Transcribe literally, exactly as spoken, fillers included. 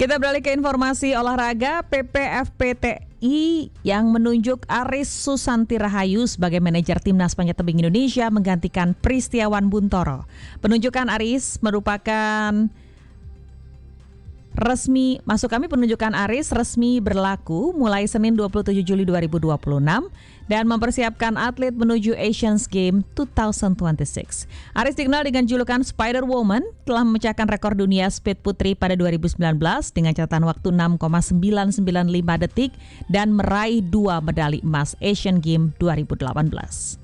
Kita beralih ke informasi olahraga. P P F P T I yang menunjuk Aris Susanti Rahayu sebagai manajer Timnas Panjat Tebing Indonesia menggantikan Pristiawan Buntoro. Penunjukan Aris merupakan resmi, masuk kami penunjukan Aris resmi berlaku mulai Senin dua puluh tujuh Juli dua ribu dua puluh enam dan mempersiapkan atlet menuju Asians Games dua ribu dua puluh enam. Aris dikenal dengan julukan Spider Woman, telah memecahkan rekor dunia speed putri pada dua ribu sembilan belas dengan catatan waktu enam koma sembilan sembilan lima detik dan meraih dua medali emas Asian Games dua ribu delapan belas.